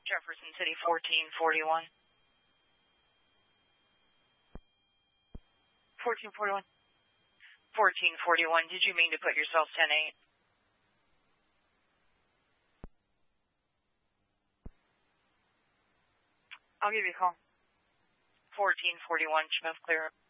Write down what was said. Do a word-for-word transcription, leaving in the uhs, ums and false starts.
Jefferson City, fourteen forty-one. fourteen forty-one. fourteen forty-one, did you mean to put yourself ten eight? I'll give you a call. fourteen forty-one, Schmidt, clear.